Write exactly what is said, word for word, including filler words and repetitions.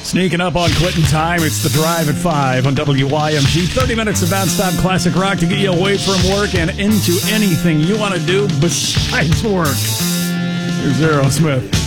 Sneaking up on Clinton time, it's The Drive at five on W Y M G. thirty minutes of non-stop classic rock to get you away from work and into anything you want to do besides work. Here's Aerosmith.